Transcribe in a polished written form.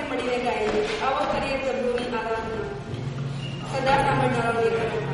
મળીને ગાઈએ. આવો કરીએ પ્રભુની આરાધના. સદા સાંભળનારો દેવ.